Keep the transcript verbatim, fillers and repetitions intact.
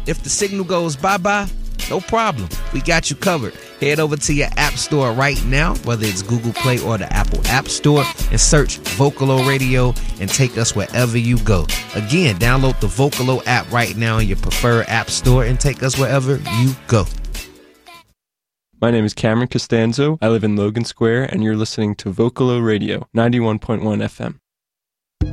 If the signal goes bye-bye, no problem. We got you covered. Head over to your app store right now, whether it's Google Play or the Apple App Store, and search Vocalo Radio and take us wherever you go. Again, download the Vocalo app right now in your preferred app store and take us wherever you go. My name is Cameron Costanzo. I live in Logan Square, and you're listening to Vocalo Radio, ninety-one point one F M.